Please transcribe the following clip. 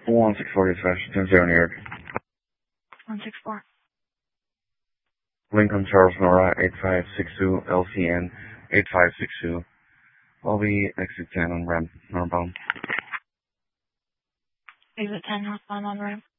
164 dispatch, 10-0 New York. 164. Lincoln Charles Nora 8562 LCN 8562. I'll be exit 10 on ramp, northbound. Exit 10 northbound on ramp.